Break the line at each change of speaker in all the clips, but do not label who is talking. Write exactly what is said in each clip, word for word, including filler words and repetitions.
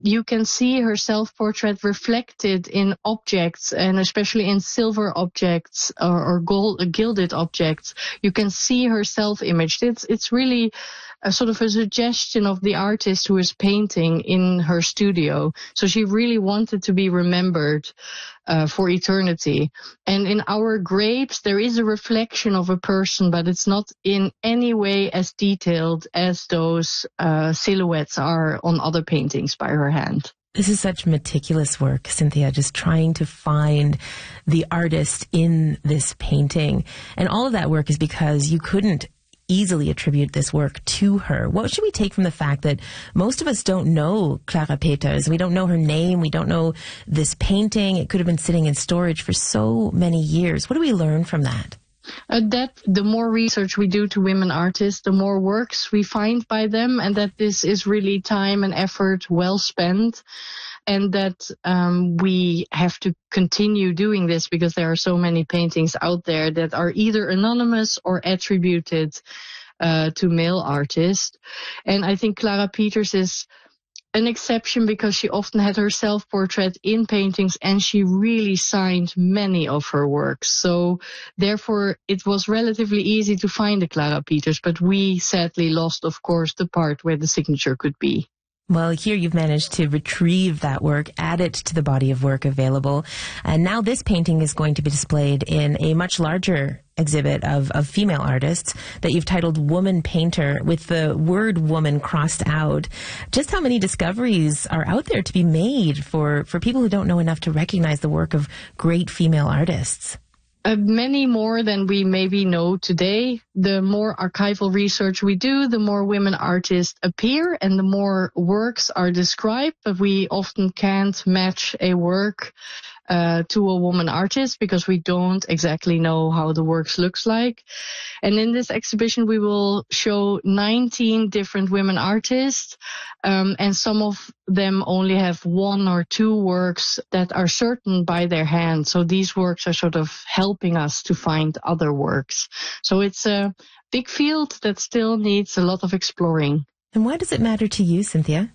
you can see her self-portrait reflected in objects, and especially in silver objects or, or gold, gilded objects. You can see her self-image. It's, it's really a sort of a suggestion of the artist who is painting in her studio. So she really wanted to be remembered uh, for eternity. And in our grapes, there is a reflection of a person, but it's not in any way as detailed as those uh, silhouettes are on other paintings by her hand.
This is such meticulous work, Cynthia, just trying to find the artist in this painting. And all of that work is because you couldn't easily attribute this work to her. What should we take from the fact that most of us don't know Clara Peters? We don't know her name. We don't know this painting. It could have been sitting in storage for so many years. What do we learn from that?
Uh, that the more research we do to women artists, the more works we find by them, and that this is really time and effort well spent, and that um, we have to continue doing this because there are so many paintings out there that are either anonymous or attributed uh, to male artists. And I think Clara Peters is an exception because she often had her self-portrait in paintings and she really signed many of her works. So therefore it was relatively easy to find a Clara Peters, but we sadly lost, of course, the part where the signature could be.
Well, here you've managed to retrieve that work, add it to the body of work available. And now this painting is going to be displayed in a much larger exhibit of, of female artists that you've titled Woman Painter, with the word woman crossed out. Just how many discoveries are out there to be made for, for people who don't know enough to recognize the work of great female artists?
Uh, many more than we maybe know today. The more archival research we do, the more women artists appear and the more works are described, but we often can't match a work uh, to a woman artist because we don't exactly know how the works looks like. And in this exhibition, we will show nineteen different women artists, um, and some of them only have one or two works that are certain by their hand. So these works are sort of helping us to find other works. So it's a big field that still needs a lot of exploring.
And why does it matter to you, Cynthia?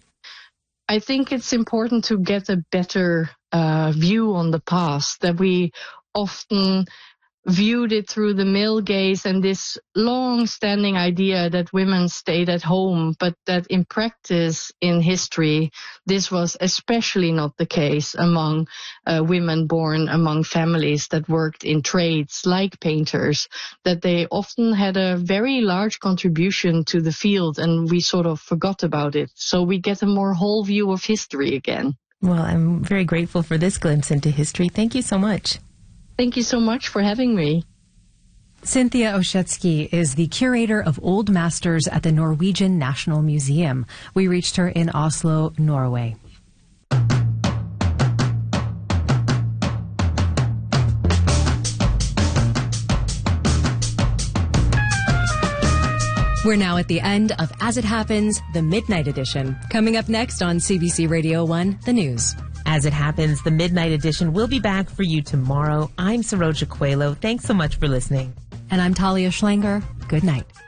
I think it's important to get a better uh, view on the past, that we often viewed it through the male gaze and this long-standing idea that women stayed at home, but that in practice, in history, this was especially not the case among uh, women born among families that worked in trades like painters, that they often had a very large contribution to the field and we sort of forgot about it. So we get a more whole view of history again.
Well, I'm very grateful for this glimpse into history. Thank you so much.
Thank you so much for having me.
Cynthia Oshetsky is the curator of old masters at the Norwegian National Museum. We reached her in Oslo, Norway. We're now at the end of As It Happens, the Midnight Edition. Coming up next on C B C Radio one, the news.
As It Happens, the Midnight Edition will be back for you tomorrow. I'm Saroja Coelho. Thanks so much for listening.
And I'm Talia Schlanger. Good night.